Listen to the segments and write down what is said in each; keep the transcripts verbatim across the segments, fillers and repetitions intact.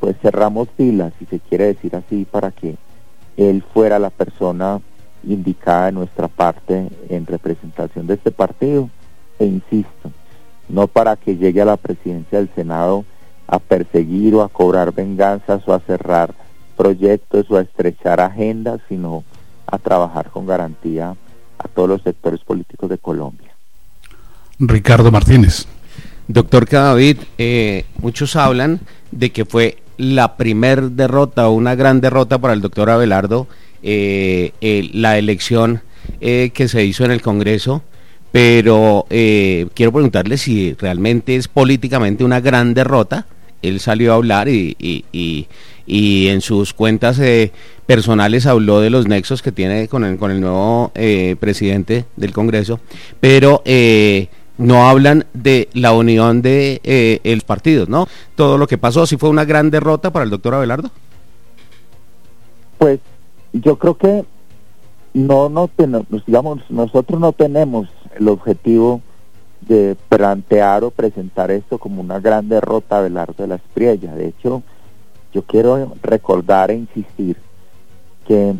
pues cerramos filas, si se quiere decir así, para que él fuera la persona indicada de nuestra parte en representación de este partido, e insisto, no para que llegue a la presidencia del Senado a perseguir o a cobrar venganzas o a cerrar proyectos o a estrechar agendas, sino a trabajar con garantía a todos los sectores políticos de Colombia. Ricardo Martínez. Doctor Cadavid, eh, muchos hablan de que fue la primer derrota o una gran derrota para el doctor Abelardo, eh, eh, la elección eh, que se hizo en el Congreso, pero eh, quiero preguntarle si realmente es políticamente una gran derrota. Él salió a hablar y, y, y, y en sus cuentas eh, personales habló de los nexos que tiene con el, con el nuevo eh, presidente del Congreso, pero eh, no hablan de la unión de eh, los partidos, ¿no? Todo lo que pasó, ¿sí fue una gran derrota para el doctor Abelardo? Pues yo creo que no, no tenemos, digamos, nosotros no tenemos el objetivo de plantear o presentar esto como una gran derrota a Abelardo de la Espriella. De hecho, yo quiero recordar e insistir que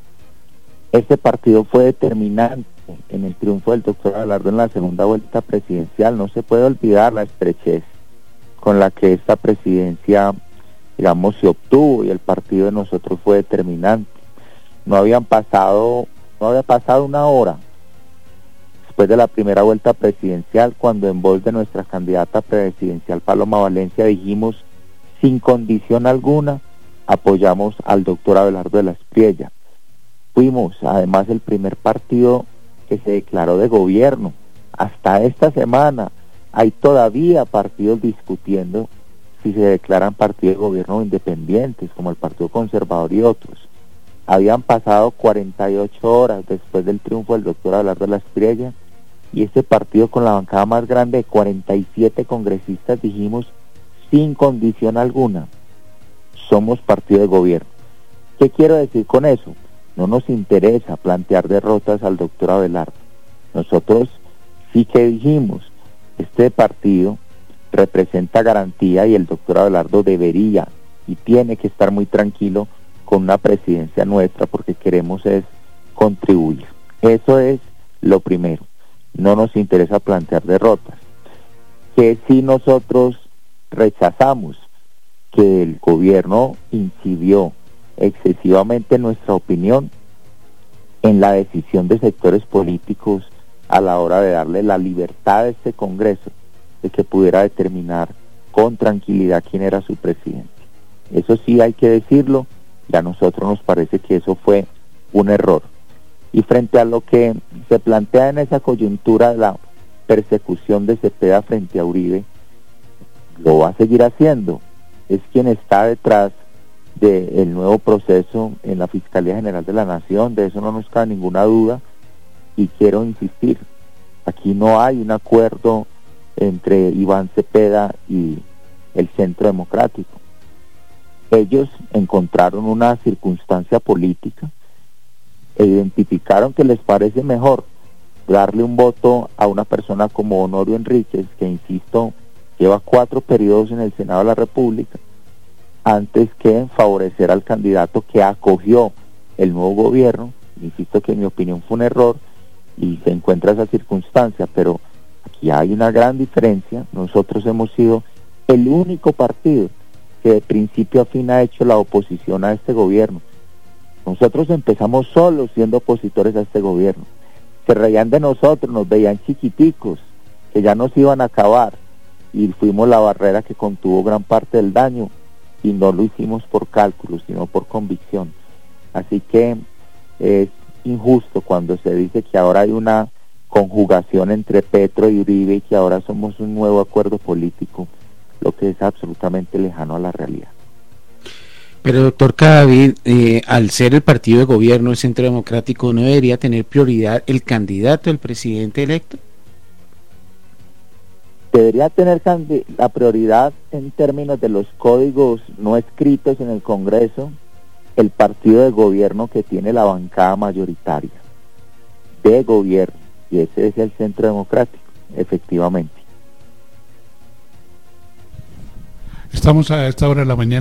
este partido fue determinante en el triunfo del doctor Abelardo en la segunda vuelta presidencial. No se puede olvidar la estrechez con la que esta presidencia, digamos, se obtuvo, y el partido de nosotros fue determinante. No habían pasado, no había pasado una hora después de la primera vuelta presidencial, cuando en voz de nuestra candidata presidencial Paloma Valencia dijimos, sin condición alguna, apoyamos al doctor Abelardo de la Espriella. Fuimos además el primer partido que se declaró de gobierno. Hasta esta semana hay todavía partidos discutiendo si se declaran partidos de gobierno independientes, como el Partido Conservador y otros. Habían pasado cuarenta y ocho horas después del triunfo del doctor Abelardo de la Espriella, y este partido, con la bancada más grande de cuarenta y siete congresistas, dijimos sin condición alguna, somos partido de gobierno. ¿Qué quiero decir con eso? No nos interesa plantear derrotas al doctor Abelardo. Nosotros sí que dijimos, este partido representa garantía y el doctor Abelardo debería y tiene que estar muy tranquilo con una presidencia nuestra, porque queremos es contribuir. Eso es lo primero. No nos interesa plantear derrotas. Que si nosotros rechazamos que el gobierno incidió excesivamente, en nuestra opinión, en la decisión de sectores políticos a la hora de darle la libertad a este Congreso de que pudiera determinar con tranquilidad quién era su presidente. Eso sí hay que decirlo, y a nosotros nos parece que eso fue un error. Y frente a lo que se plantea en esa coyuntura de la persecución de Cepeda frente a Uribe, lo va a seguir haciendo. Es quien está detrás del nuevo proceso en la Fiscalía General de la Nación, de eso no nos cabe ninguna duda, y quiero insistir, aquí no hay un acuerdo entre Iván Cepeda y el Centro Democrático. Ellos encontraron una circunstancia política e identificaron que les parece mejor darle un voto a una persona como Honorio Enríquez, que insisto, lleva cuatro periodos en el Senado de la República, antes que favorecer al candidato que acogió el nuevo gobierno. Insisto que en mi opinión fue un error y se encuentra esa circunstancia, pero aquí hay una gran diferencia. Nosotros hemos sido el único partido que de principio a fin ha hecho la oposición a este gobierno. Nosotros empezamos solos siendo opositores a este gobierno. Se reían de nosotros, nos veían chiquiticos, que ya nos iban a acabar, y fuimos la barrera que contuvo gran parte del daño, y no lo hicimos por cálculo, sino por convicción. Así que es injusto cuando se dice que ahora hay una conjugación entre Petro y Uribe y que ahora somos un nuevo acuerdo político, lo que es absolutamente lejano a la realidad. Pero doctor Cadavid, eh, al ser el partido de gobierno, el Centro Democrático, ¿no debería tener prioridad el candidato, el presidente electo? Debería tener la prioridad en términos de los códigos no escritos en el Congreso, el partido de gobierno que tiene la bancada mayoritaria de gobierno, y ese es el Centro Democrático, efectivamente. Estamos a esta hora de la mañana.